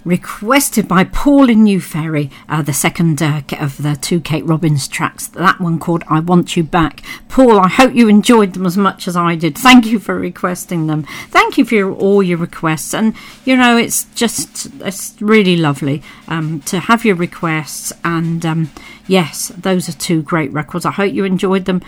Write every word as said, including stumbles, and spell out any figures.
requested by Paul in New Ferry, uh, the second uh, of the two Kate Robbins tracks, that one called I Want You Back. Paul, I hope you enjoyed them as much as I did. Thank you for requesting them. Thank you for your, all your requests, and you know, it's just it's really lovely um, to have your requests, and um, yes, those are two great records. I hope you enjoyed them.